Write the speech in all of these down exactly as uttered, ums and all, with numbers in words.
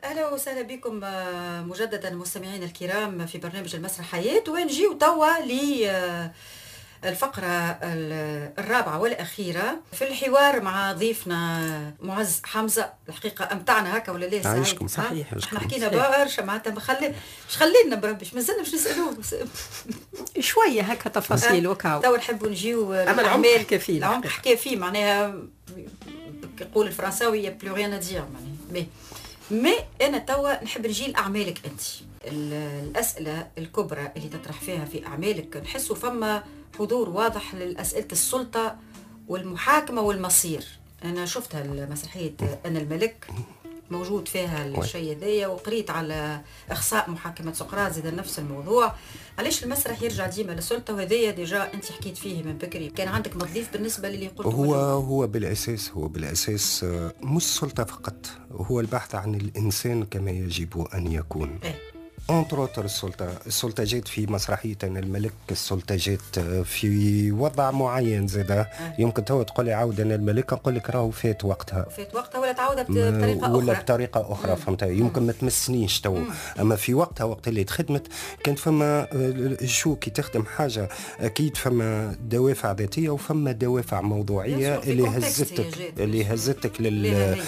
أهلا وسهلا بكم مجددا مستمعينا الكرام في برنامج المسرح حياة، ونجيو توا للفقرة الرابعة والأخيرة في الحوار مع ضيفنا معز حمزة. الحقيقة أمتعنا هكا ولا ليه؟ عايشكم صحيح. احنا حكينا برشا معناتها مخلي مش خلينا بربش مازلنا مش نسألوه شوية هكا تفاصيل وكاو. توا نحبوا نجيو أما العمق حكى فيه، العمق حكى فيه معناها يقول الفرنساوي يا بلو ريان ادير معناها. مي أنا توا نحب نجي لأعمالك أنت. الأسئلة الكبرى اللي تطرح فيها في أعمالك نحسوا فما حضور واضح للأسئلة السلطة والمحاكمة والمصير. أنا شفتها المسرحية أنا الملك موجود فيها الشيء هذايا، وقريت على إخصاء محاكمة سقراط زاد نفس الموضوع. علاش المسرح يرجع ديما للسلطة؟ وهذايا ديجا أنت حكيت فيه من بكري، كان عندك مضيف بالنسبة للي قلته. هو هو بالأساس هو بالأساس مش سلطة فقط، هو البحث عن الإنسان كما يجب أن يكون. إيه؟ أنتروتر السلطة السلطة جات في مسرحية أنا الملك، السلطة جات في وضع معين زادة. أه. يمكن تو تقول لي عاود أنا الملك، نقول لك راهو فات وقتها فات وقتها ولا تعودها بطريقة أخرى ولا بطريقة أخرى فهمت. يمكن ما تمسنيش تو، أما في وقتها وقت اللي تخدمت كانت فما شو كي تخدم حاجة أكيد فما دوافع ذاتية وفما دوافع موضوعية اللي هزتك اللي هزتك لل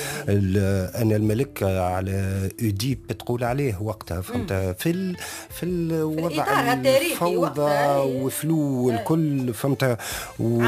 أنا الملك على أوديب بتقول عليه وقتها فهمت. في ال... في الوضع الفوضى وفلو الكل فهمت. و...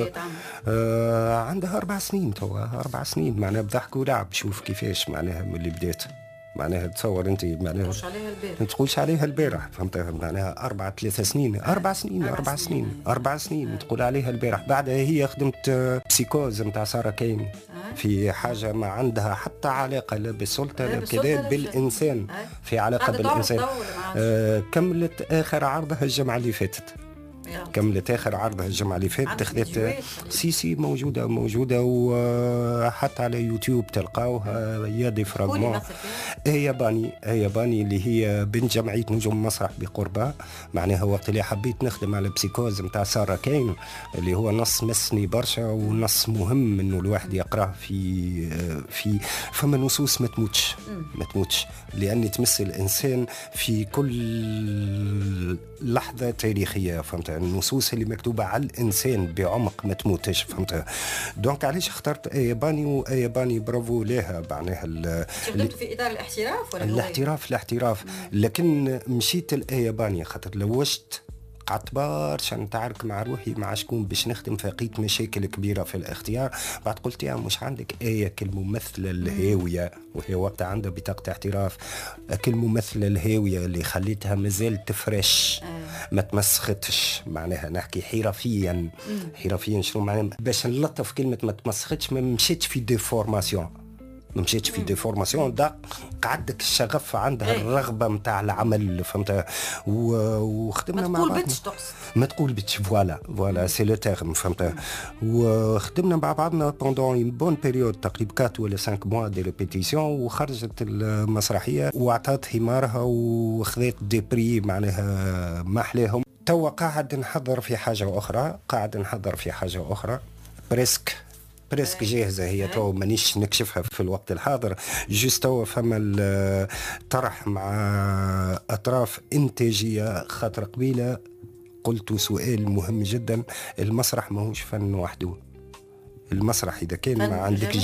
آه عندها أربع سنين توا أربع سنين معناها بضحك ولعب. شوف كيفاش معناها من اللي بديت معناها تصور أنت معناها ما تقولش عليها البارح فهمت. معناها أربع ثلاثة سنين أربع سنين أربع سنين أربع سنين تقول عليها البارح. بعدها هي خدمت بسيكوز متاع سارة كاين في حاجة ما عندها حتى علاقة لا بالسلطة لا كذا بالإنسان، في علاقة بالإنسان. آه كملت آخر عرضها الجمعة اللي فاتت كملت آخر عرضها الجمعة اللي فاتت تخذت سيسي موجودة موجودة وحتى على يوتيوب تلقاوها يا دي فراغمون. هي باني هي باني اللي هي بنت جمعية نجوم مسرح بقربة. معناها وقت اللي حبيت نخدم على بسيكوز متاع سارة كاين اللي هو نص مسني برشا ونص مهم انه الواحد يقراه في في فما نصوص ما تموتش ما تموتش لأني تمس الإنسان في كل لحظة تاريخية فهمت. النصوص اللي مكتوبة على الإنسان بعمق ما تموتش فهمت. دونك علاش اخترت أياباني وأياباني برافو لها معناها خدمت في إطار الاحتراف ولا الاحتراف الاحتراف لكن مشيت الأياباني خاطر لوجت قعدت برشا نتعارك مع روحي مع شكون باش نخدم. فقيت مشاكل كبيرة في الاختيار. بعد قلت يا مش عندك آية كالممثلة الهاوية وهي وقتها عندها بطاقة احتراف كالممثلة الهاوية اللي خليتها مازال تفرش ما تمسختش معناها نحكي حرفيا حرفيا شنو معناها باش نلطف كلمة ما تمسختش ما مشيتش في دي فورماسيون ما مشيتش في دي فورماسيون دا قعدك الشغف عندها ايه. الرغبة متاع العمل فهمت. وخدمنا مع بعض ما تقول بتش فوالا فوالا سي لو تيرم فهمت. وخدمنا مع بعضنا بوندون اون بون بيريود تقريبا أربعة ولا خمسة موا دي ريبيتيسيون وخرجت المسرحية وعطات حمارها وخذت دي بري معناها ما احلاهم. توا قاعد نحضر في حاجة أخرى قاعد نحضر في حاجة أخرى بريسك بريسك جاهزة هي تو مانيش نكشفها في الوقت الحاضر. جوست تو فما الطرح مع أطراف إنتاجية. خاطر قبيلة قلت سؤال مهم جدا، المسرح ماهوش فن وحده. المسرح إذا كان ما عندك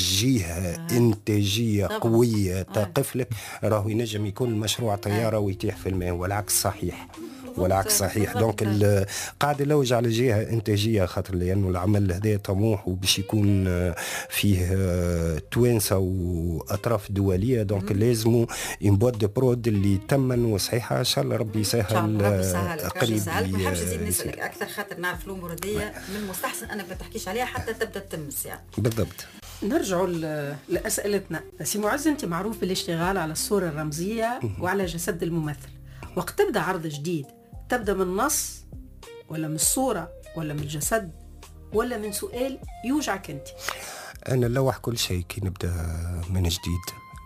جهة إنتاجية قوية تقف لك راهو ينجم يكون المشروع طيارة ويتيح في الماء والعكس صحيح والعكس صحيح. دونك قاعد نلوج على جهة إنتاجية خاطر لأنه العمل هذا طموح وباش يكون فيه توانسة وأطراف دولية. دونك لازموا إنبوت دي برود اللي تمن وصحيحة إن شاء الله ربي يسهل قريب. ما حبش نزيد نسألك أكثر خاطر نعرف الأمور دي من المستحسن أنك ما تحكيش عليها حتى تبدأ تمس يعني. بالضبط. نرجعوا لأسئلتنا. سي معز أنت معروف بالاشتغال على الصورة الرمزية وعلى جسد الممثل. وقت تبدأ عرض جديد تبدأ من النص ولا من الصورة ولا من الجسد ولا من سؤال يوجعك أنت؟ أنا لوح كل شيء كي نبدأ من جديد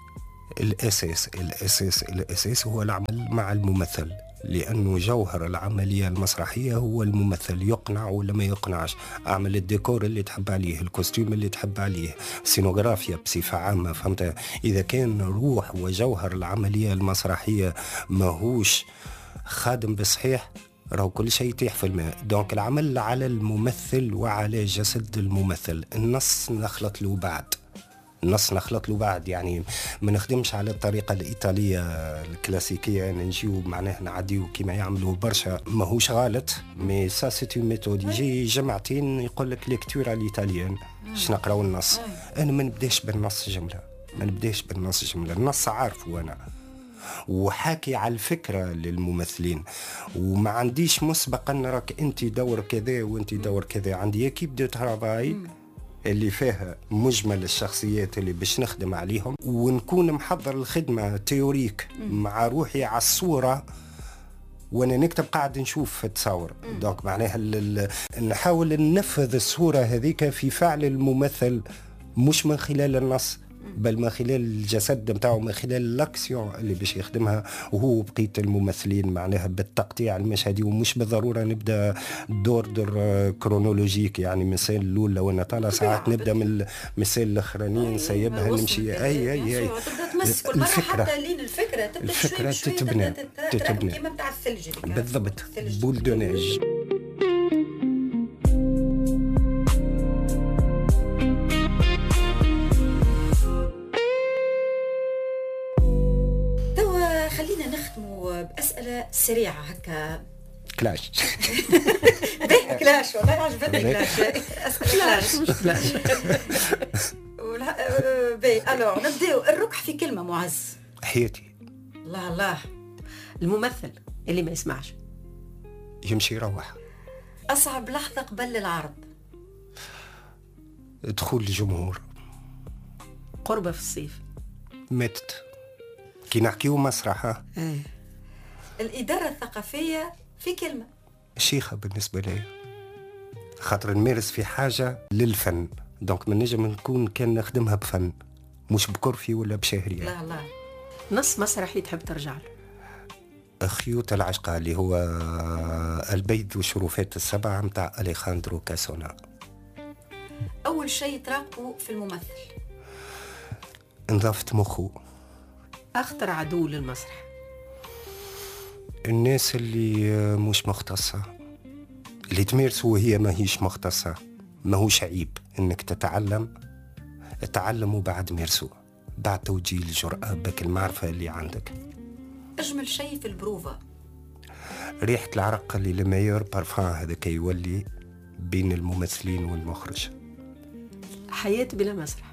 الأساس الأساس الأساس هو العمل مع الممثل، لأنه جوهر العملية المسرحية هو الممثل، يقنع ولا ما يقنعش، أعمل الديكور اللي تحب عليه، الكوستيم اللي تحب عليه، سينوغرافيا بصفة عامة، فهمت؟ إذا كان روح وجوهر العملية المسرحية ماهوش خادم بصحيح راهو كل شيء يطيح في الماء. دونك العمل على الممثل وعلى جسد الممثل. النص نخلط له بعد النص نخلط له بعد يعني ما نخدمش على الطريقة الإيطالية الكلاسيكية، يعني نجيو معناه نعديو كما يعملوا برشا، ماهوش غلط مي سا سيت اون ميثود. يجي جماعتين يقول لك ليكتورا الإيطاليان باش نقراو النص، أنا ما نبداش بالنص جملة ما نبداش بالنص جملة النص عارفه أنا وحاكي على الفكرة للممثلين، وما عنديش مسبقا راك انت دور كذا وانت دور كذا. عندي اكيب دو ترافاي اللي فيها مجمل الشخصيات اللي باش نخدم عليهم، ونكون محضر الخدمة تيوريك مع روحي على الصورة وانا نكتب قاعد نشوف في التصاور. دونك معناها نحاول ننفذ الصورة هذيك في فعل الممثل، مش من خلال النص بل من خلال الجسد نتاعو، من خلال الاكسيون اللي باش يخدمها وهو بقيه الممثلين، معناها بالتقطيع المشهدي، ومش بالضروره نبدا دور دور كرونولوجيك يعني من السنه الاولى وانا طالع، ساعات نبدا من المثال الاخراني نسيبها نمشي اي اي اي تبدا تمس كل مره حتى لين الفكره تبدا الفكره تتبنى تتبنى كيما نتاع الثلج بالضبط، بول دو نيج. بأسئلة سريعة هكا. كلاش. باهي كلاش والله عجبتني كلاش. أسئلة كلاش مش كلاش. باهي ألو نبداو. الركح في كلمة معز. حياتي. الله الله. الممثل اللي ما يسمعش يمشي يروح. أصعب لحظة قبل العرض. دخول الجمهور. قربة في الصيف. ماتت. كي نحكيو مسرح. ايه. الإدارة الثقافية في كلمة. شيخة بالنسبة لي، خاطر نمارس في حاجة للفن، دونك من نجم نكون كان نخدمها بفن مش بكرفي ولا بشهرية. لا لا. نص مسرحي تحب ترجع له. خيوط العشقة اللي هو البيض والشروفات السبعة متاع أليخاندرو كاسونا. أول شيء تراقبه في الممثل. نظافة مخه. أخطر عدو للمسرح. الناس اللي مش مختصة، اللي تمارس وهي ما هيش مختصة. ما هوش عيب انك تتعلم، اتعلم وبعد مارسو، بعد توجيه الجرأة بك المعرفة اللي عندك. أجمل شيء في البروفة. ريحة العرق اللي لمايور بارفان هذاك يولي بين الممثلين والمخرج. حياة بلا مسرح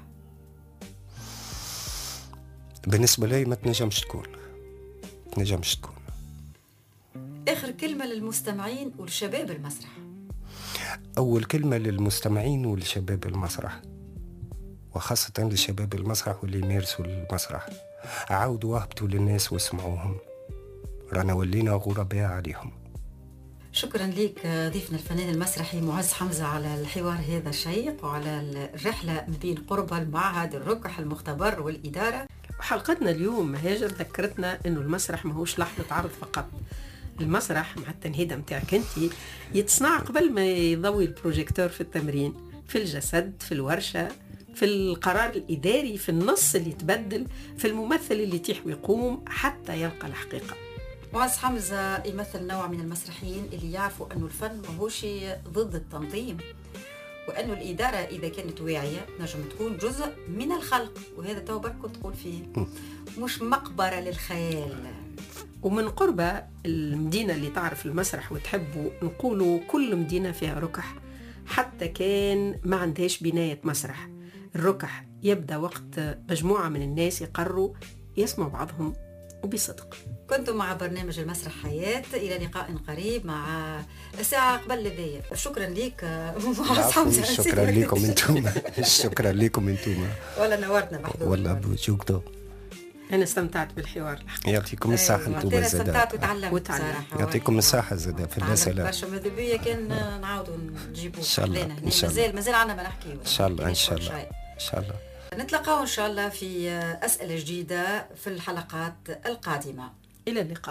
بالنسبة لي ما تنجمش تكون تنجمش تكون آخر كلمة للمستمعين والشباب المسرح. أول كلمة للمستمعين والشباب المسرح، وخاصة للشباب المسرح واللي يمارسوا المسرح، عاودوا اهبطوا للناس واسمعوهم، رانا ولينا غرباء عليهم. شكرا لك ضيفنا الفنان المسرحي معز حمزة على الحوار هذا الشيق وعلى الرحلة ما بين قربة المعهد الركح المختبر والإدارة. حلقتنا اليوم هاجر ذكرتنا إنه المسرح ماهوش لحظة عرض فقط. المسرح مع التنهيدة متاعك انت يتصنع قبل ما يضوي البروجيكتور في التمرين، في الجسد، في الورشة، في القرار الإداري، في النص اللي يتبدل، في الممثل اللي يتيح ويقوم حتى يلقى الحقيقة. معز حمزة يمثل نوع من المسرحيين اللي يعرفوا أنه الفن ماهوش ضد التنظيم، وأنه الإدارة إذا كانت واعية نجم تكون جزء من الخلق، وهذا تو بركو تقول فيه مش مقبرة للخيال. ومن قربة المدينة اللي تعرف المسرح وتحبه، نقولوا كل مدينة فيها ركح حتى كان ما عندهاش بناية مسرح. الركح يبدأ وقت مجموعة من الناس يقرروا يسمعوا بعضهم وبصدق. كنتم مع برنامج المسرح حياة، إلى لقاء قريب مع الساعة قبل لذية. شكرا لك معز حمزة. شكرا لكم انتم شكرا لكم انتم ولا نورتنا بحضور. والله بوجودكم. أنا استمتعت بالحوار. يعطيكم الصحة انتم زادا. استمتعت وتعلمت صراحة. يعطيكم الصحة زادا في الأسئلة. برشا ماذا بيا كان نعاودوا نجيبوا إن شاء الله. إن شاء الله. مازال مازال عنا ما نحكيو. إن شاء الله إن شاء الله إن شاء الله. نتلقاو إن شاء الله في أسئلة جديدة في الحلقات القادمة. إلى اللقاء.